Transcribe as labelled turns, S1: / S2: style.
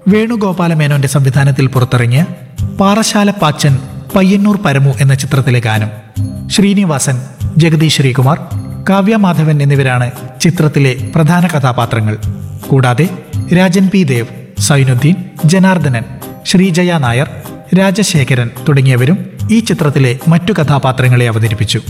S1: വേണുഗോപാല മേനോന്റെ സംവിധാനത്തിൽ പുറത്തിറങ്ങിയ പാറശാല പാച്ചൻ പയ്യന്നൂർ പരമു എന്ന ചിത്രത്തിലെ ഗാനം. ശ്രീനിവാസൻ, ജഗദീഷ് ശ്രീകുമാർ, കാവ്യ മാധവൻ എന്നിവരാണ് ചിത്രത്തിലെ പ്രധാന കഥാപാത്രങ്ങൾ. കൂടാതെ രാജൻ പി ദേവ്, സൈനുദ്ദീൻ, ജനാർദ്ദനൻ, ശ്രീജയ നായർ, രാജശേഖരൻ തുടങ്ങിയവരും ഈ ചിത്രത്തിലെ മറ്റു കഥാപാത്രങ്ങളെ അവതരിപ്പിച്ചു.